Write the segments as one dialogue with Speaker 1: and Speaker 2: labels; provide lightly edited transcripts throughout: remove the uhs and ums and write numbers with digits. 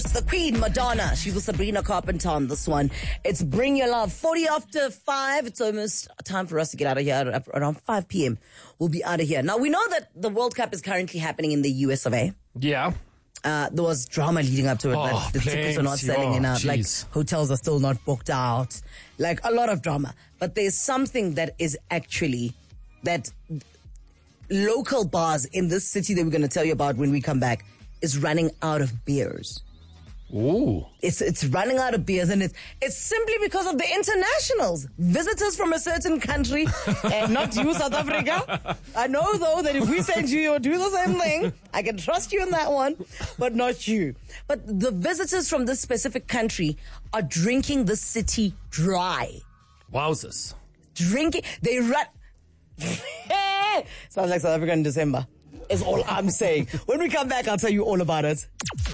Speaker 1: It's the Queen, Madonna. She's with Sabrina Carpenter on this one. It's Bring Your Love. 40 after 5. It's almost time for us to get out of here. Around 5 p.m. We'll be out of here. Now, we know that the World Cup is currently happening in the US of A.
Speaker 2: Yeah.
Speaker 1: There was drama leading up to it. Like the tickets are not selling enough. Like hotels are still not booked out. Like a lot of drama. But there's something that is actually that local bars in this city that we're going to tell you about when we come back is running out of beers.
Speaker 2: Ooh.
Speaker 1: It's running out of beers, and it's simply because of the internationals. Visitors from a certain country, and not you, South Africa. I know, though, that if we send you, you'll do the same thing. I can trust you in that one, but not you. But the visitors from this specific country are drinking the city dry.
Speaker 2: Wowzers.
Speaker 1: Drinking, they run... Sounds like South Africa in December, is all I'm saying. When we come back, I'll tell you all about it.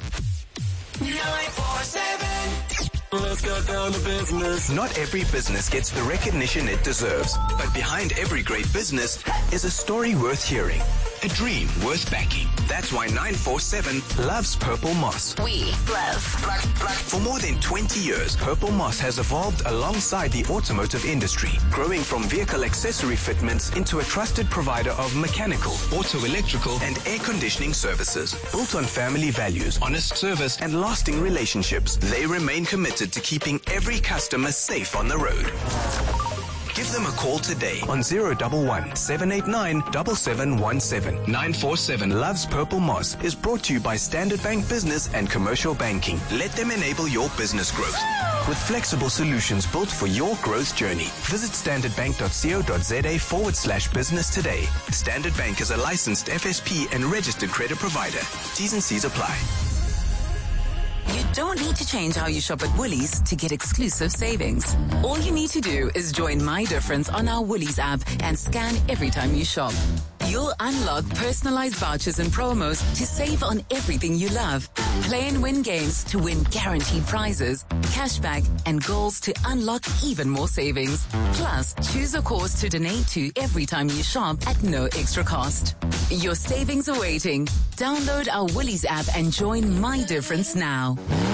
Speaker 3: 947. Let's get down to business. Not every business gets the recognition it deserves, but behind every great business is a story worth hearing, a dream worth backing. That's why 947 loves Purple Moss.
Speaker 4: We love black.
Speaker 3: For more than 20 years, Purple Moss has evolved alongside the automotive industry, growing from vehicle accessory fitments into a trusted provider of mechanical, auto electrical, and air conditioning services. Built on family values, honest service, and lasting relationships, they remain committed to keeping every customer safe on the road. Give them a call today on 011 789 7717. 947 Loves Purple Moss is brought to you by Standard Bank Business and Commercial Banking. Let them enable your business growth with flexible solutions built for your growth journey. Visit standardbank.co.za/business today. Standard Bank is a licensed FSP and registered credit provider. T's and C's apply.
Speaker 4: You don't need to change how you shop at Woolies to get exclusive savings. All you need to do is join My Difference on our Woolies app and scan every time you shop. You'll unlock personalized vouchers and promos to save on everything you love. Play and win games to win guaranteed prizes, cashback, and goals to unlock even more savings. Plus, choose a cause to donate to every time you shop at no extra cost. Your savings are waiting. Download our Woolies app and join My Difference now.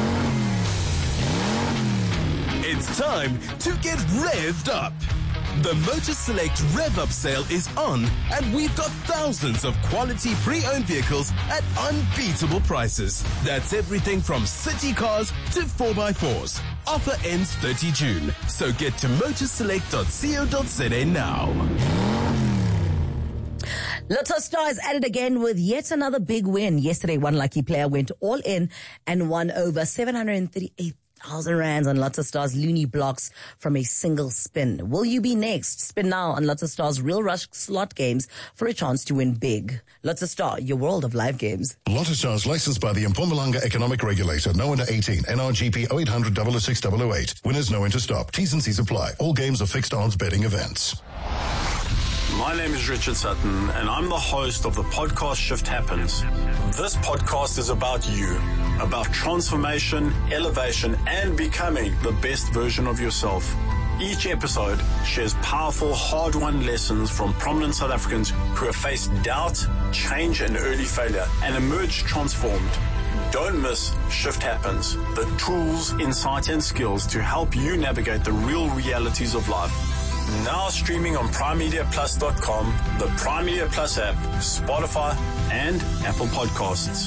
Speaker 5: It's time to get revved up. The Motor Select Rev Up sale is on, and we've got thousands of quality pre-owned vehicles at unbeatable prices. That's everything from city cars to 4x4s. Offer ends 30 June, so get to motorselect.co.za now.
Speaker 1: Lotto Stars at it again with yet another big win. Yesterday, one lucky player went all in and won over 738,000 rands on Lotto Stars Looney Blocks from a single spin. Will you be next? Spin now on Lotto Stars Real Rush slot games for a chance to win big. Lotto Star, your world of live games.
Speaker 6: Lotto Stars licensed by the Mpumalanga Economic Regulator. No under 18. NRGP 0800 006 008. Winners know when to stop. T's and C's apply. All games are fixed odds betting events.
Speaker 7: My name is Richard Sutton, and I'm the host of the podcast Shift Happens. This podcast is about you, about transformation, elevation, and becoming the best version of yourself. Each episode shares powerful, hard-won lessons from prominent South Africans who have faced doubt, change, and early failure, and emerged transformed. Don't miss Shift Happens, the tools, insight, and skills to help you navigate the real realities of life. Now streaming on PrimeMediaPlus.com, the Prime Media Plus app, Spotify, and Apple Podcasts.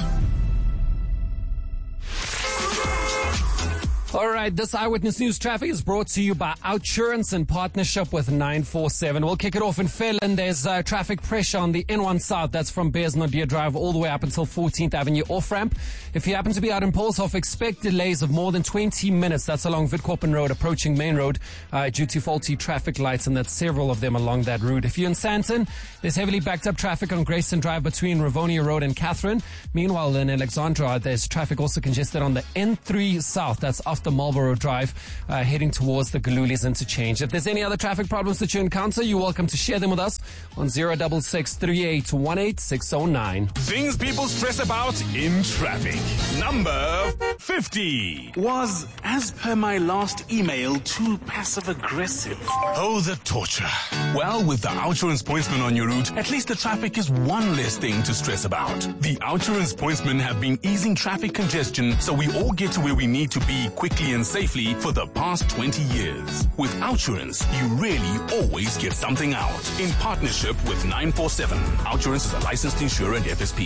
Speaker 2: All right, this Eyewitness News traffic is brought to you by Outsurance in partnership with 947. We'll kick it off in Fairland. There's traffic pressure on the N1 South. That's from Bears-Naudé Drive all the way up until 14th Avenue off-ramp. If you happen to be out in Polshof, expect delays of more than 20 minutes. That's along Witkoppen Road, approaching Main Road, due to faulty traffic lights, and that's several of them along that route. If you're in Sandton, there's heavily backed up traffic on Grayson Drive between Rivonia Road and Catherine. Meanwhile, in Alexandra, there's traffic also congested on the N3 South. That's after Marlborough Drive, heading towards the Galulis interchange. If there's any other traffic problems that you encounter, you're welcome to share them with us on 066 3818 609.
Speaker 5: Things people stress about in traffic. Number
Speaker 8: 50. Was, as per my last email, too passive-aggressive? Oh, the torture. Well, with the Outsurance Pointsman on your route, at least the traffic is one less thing to stress about. The Outsurance Pointsmen have been easing traffic congestion so we all get to where we need to be quickly and safely for the past 20 years. With Outsurance, you really always get something out. In partnership with 947, Outsurance is a licensed insurer and FSP.